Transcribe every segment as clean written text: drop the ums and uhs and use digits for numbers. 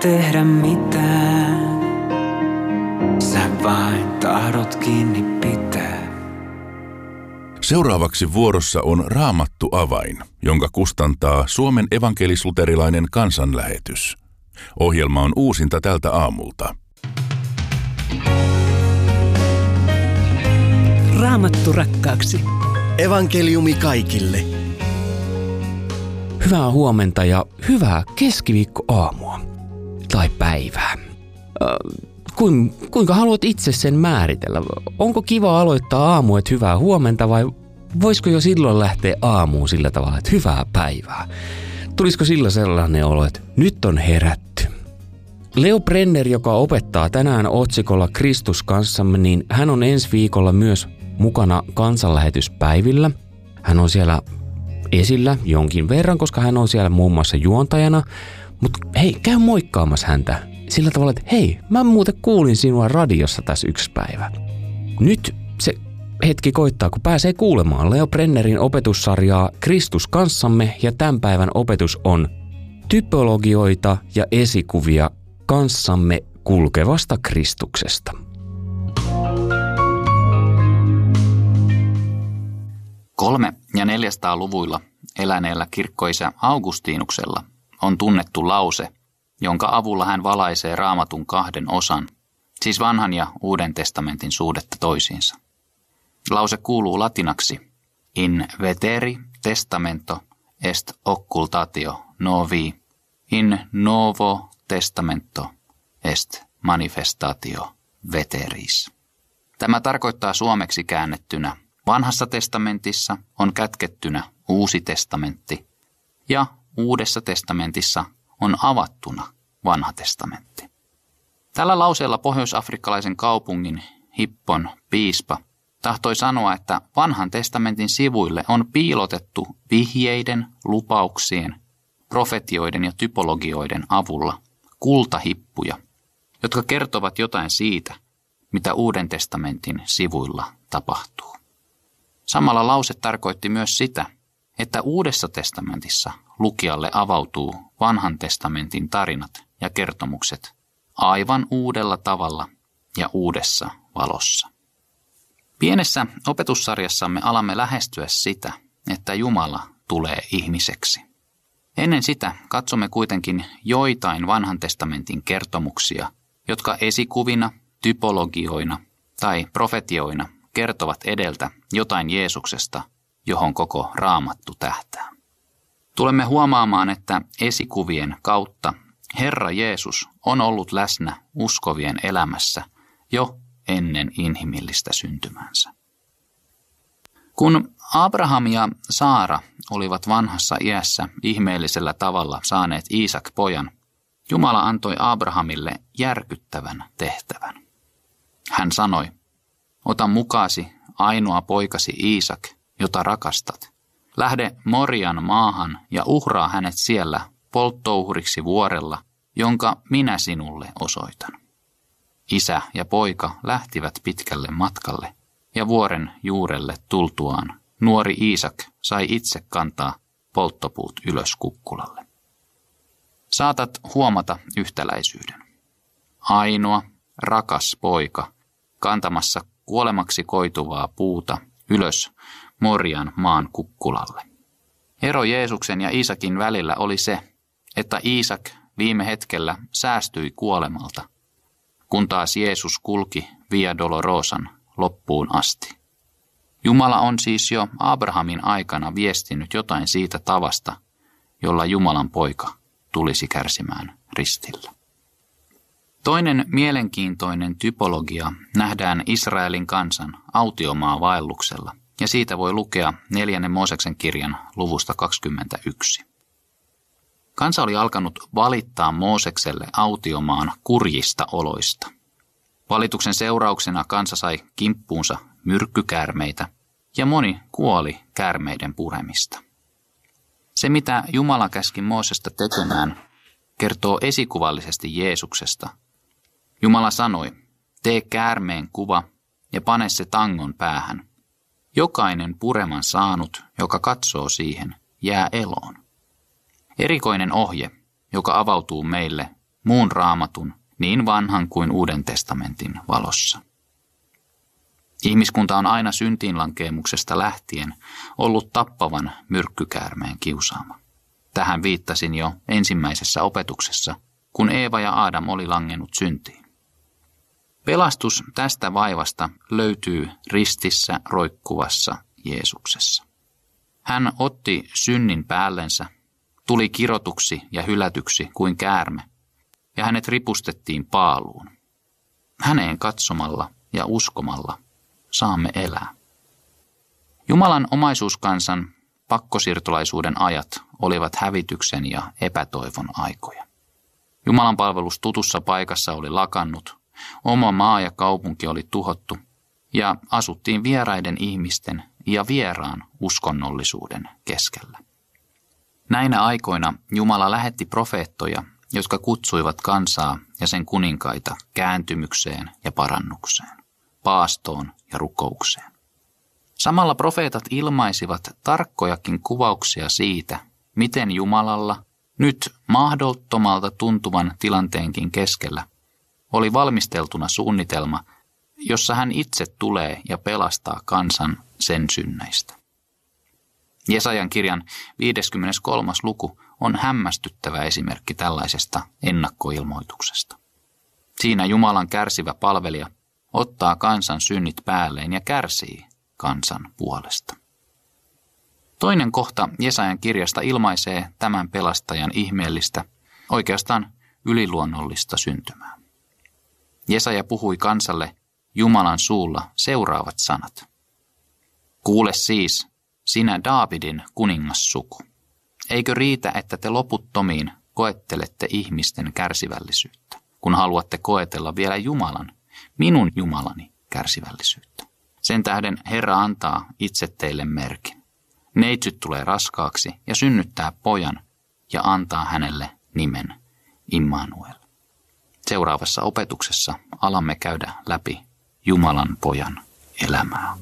tehdä mitään. Sä vain tahdot kiinni pitää. Seuraavaksi vuorossa on Raamattu avain, jonka kustantaa Suomen evankelis-luterilainen kansanlähetys. Ohjelma on uusinta tältä aamulta. Raamattu rakkaaksi. Evankeliumi kaikille. Hyvää huomenta ja hyvää keskiviikkoaamua. Tai päivää. Kuinka haluat itse sen määritellä? Onko kiva aloittaa aamu, että hyvää huomenta, vai voisiko jo silloin lähteä aamuun sillä tavalla, että hyvää päivää? Tulisiko sillä sellainen olo, että nyt on herätty? Leo Brenner, joka opettaa tänään otsikolla Kristus kanssamme, niin hän on ensi viikolla myös mukana kansanlähetyspäivillä. Hän on siellä esillä jonkin verran, koska hän on siellä muun muassa juontajana. Mutta hei, käy moikkaamassa häntä sillä tavalla, että hei, mä muuten kuulin sinua radiossa tässä yksi päivä. Nyt se hetki koittaa, kun pääsee kuulemaan Leo Brennerin opetussarjaa Kristus kanssamme, ja tämän päivän opetus on typologioita ja esikuvia kanssamme kulkevasta Kristuksesta. Kolme- ja 400-luvuilla eläneellä kirkkoisä Augustinuksella on tunnettu lause, jonka avulla hän valaisee Raamatun kahden osan, siis vanhan ja uuden testamentin suhdetta toisiinsa. Lause kuuluu latinaksi: in veteri testamento est occultatio novi, in novo testamento est manifestatio veteris. Tämä tarkoittaa suomeksi käännettynä: vanhassa testamentissa on kätkettynä uusi testamentti ja uudessa testamentissa on avattuna vanha testamentti. Tällä lauseella pohjoisafrikkalaisen kaupungin Hippon piispa tahtoi sanoa, että vanhan testamentin sivuille on piilotettu vihjeiden, lupauksien, profetioiden ja typologioiden avulla kultahippuja, jotka kertovat jotain siitä, mitä Uuden testamentin sivuilla tapahtuu. Samalla lause tarkoitti myös sitä, että Uudessa testamentissa lukijalle avautuu vanhan testamentin tarinat ja kertomukset aivan uudella tavalla ja uudessa valossa. Pienessä opetussarjassamme alamme lähestyä sitä, että Jumala tulee ihmiseksi. Ennen sitä katsomme kuitenkin joitain vanhan testamentin kertomuksia, jotka esikuvina, typologioina tai profetioina kertovat edeltä jotain Jeesuksesta, johon koko Raamattu tähtää. Tulemme huomaamaan, että esikuvien kautta Herra Jeesus on ollut läsnä uskovien elämässä jo ennen inhimillistä syntymänsä. Kun Abraham ja Saara olivat vanhassa iässä ihmeellisellä tavalla saaneet Iisak-pojan, Jumala antoi Abrahamille järkyttävän tehtävän. Hän sanoi: ota mukaasi ainoa poikasi Iisak, jota rakastat. Lähde Morian maahan ja uhraa hänet siellä polttouhriksi vuorella, jonka minä sinulle osoitan. Isä ja poika lähtivät pitkälle matkalle, ja vuoren juurelle tultuaan nuori Iisak sai itse kantaa polttopuut ylös kukkulalle. Saatat huomata yhtäläisyyden. Ainoa, rakas poika kantamassa kuolemaksi koituvaa puuta ylös Morian maan kukkulalle. Ero Jeesuksen ja Iisakin välillä oli se, että Iisak viime hetkellä säästyi kuolemalta, kun taas Jeesus kulki Via Dolorosan loppuun asti. Jumala on siis jo Abrahamin aikana viestinyt jotain siitä tavasta, jolla Jumalan poika tulisi kärsimään ristillä. Toinen mielenkiintoinen typologia nähdään Israelin kansan autiomaavaelluksella, ja siitä voi lukea 4. Mooseksen kirjan luvusta 21. Kansa oli alkanut valittaa Moosekselle autiomaan kurjista oloista. Valituksen seurauksena kansa sai kimppuunsa myrkkykäärmeitä, ja moni kuoli käärmeiden puremista. Se, mitä Jumala käski Moosesta tekemään, kertoo esikuvallisesti Jeesuksesta. Jumala sanoi: tee käärmeen kuva ja pane se tangon päähän. Jokainen pureman saanut, joka katsoo siihen, jää eloon. Erikoinen ohje, joka avautuu meille muun raamatun, niin vanhan kuin Uuden testamentin valossa. Ihmiskunta on aina syntiinlankeemuksesta lähtien ollut tappavan myrkkykäärmeen kiusaama. Tähän viittasin jo ensimmäisessä opetuksessa, kun Eeva ja Aadam oli langennut syntiin. Pelastus tästä vaivasta löytyy ristissä roikkuvassa Jeesuksessa. Hän otti synnin päällensä, tuli kirotuksi ja hylätyksi kuin käärme, ja hänet ripustettiin paaluun. Häneen katsomalla ja uskomalla saamme elää. Jumalan omaisuuskansan pakkosiirtolaisuuden ajat olivat hävityksen ja epätoivon aikoja. Jumalan palvelus tutussa paikassa oli lakannut, oma maa ja kaupunki oli tuhottu ja asuttiin vieraiden ihmisten ja vieraan uskonnollisuuden keskellä. Näinä aikoina Jumala lähetti profeettoja, jotka kutsuivat kansaa ja sen kuninkaita kääntymykseen ja parannukseen, paastoon ja rukoukseen. Samalla profeetat ilmaisivat tarkkojakin kuvauksia siitä, miten Jumalalla, nyt mahdottomalta tuntuvan tilanteenkin keskellä, oli valmisteltuna suunnitelma, jossa hän itse tulee ja pelastaa kansan sen synneistä. Jesajan kirjan 53. luku on hämmästyttävä esimerkki tällaisesta ennakkoilmoituksesta. Siinä Jumalan kärsivä palvelija ottaa kansan synnit päälleen ja kärsii kansan puolesta. Toinen kohta Jesajan kirjasta ilmaisee tämän pelastajan ihmeellistä, oikeastaan yliluonnollista syntymää. Jesaja puhui kansalle Jumalan suulla seuraavat sanat. Kuule siis, sinä Daavidin kuningassuku. Eikö riitä, että te loputtomiin koettelette ihmisten kärsivällisyyttä, kun haluatte koetella vielä Jumalan, minun Jumalani kärsivällisyyttä? Sen tähden Herra antaa itse teille merkin. Neitsyt tulee raskaaksi ja synnyttää pojan ja antaa hänelle nimen Immanuel. Seuraavassa opetuksessa alamme käydä läpi Jumalan pojan elämää.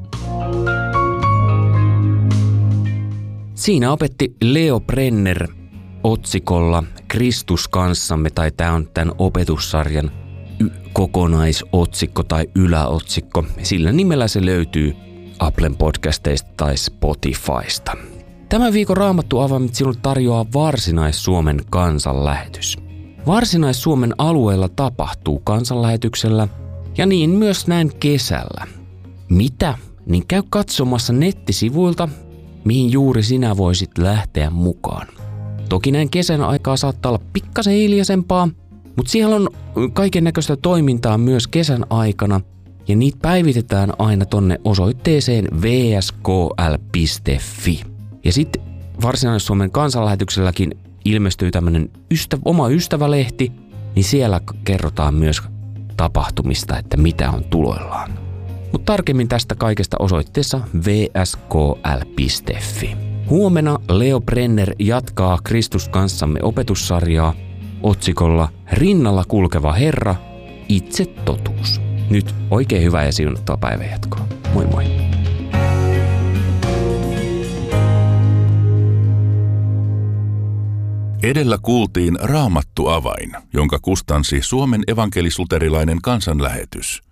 Siinä opetti Leo Brenner otsikolla Kristus kanssamme, tai tämä on tämän opetussarjan kokonaisotsikko tai yläotsikko. Sillä nimellä se löytyy Applen podcasteista tai Spotifysta. Tämän viikon Raamattu avaimet sinulle tarjoaa Varsinais-Suomen kansanlähetys. Varsinais-Suomen alueella tapahtuu kansanlähetyksellä ja niin myös näin kesällä. Mitä? Niin käy katsomassa nettisivuilta, mihin juuri sinä voisit lähteä mukaan. Toki näin kesän aikaa saattaa olla pikkasen hiljaisempaa, mutta siellä on kaiken näköistä toimintaa myös kesän aikana ja niitä päivitetään aina tonne osoitteeseen vskl.fi. Ja sitten Varsinais-Suomen kansanlähetykselläkin ilmestyy tämmöinen oma ystävälehti, niin siellä kerrotaan myös tapahtumista, että mitä on tuloillaan. Mutta tarkemmin tästä kaikesta osoitteessa vskl.fi. Huomenna Leo Brenner jatkaa Kristus kanssamme opetussarjaa otsikolla Rinnalla kulkeva Herra, itse totuus. Nyt oikein hyvää ja siunattua päivänjatkoa. Moi moi! Edellä kuultiin Raamattu avain, jonka kustansi Suomen evankelis-luterilainen kansanlähetys.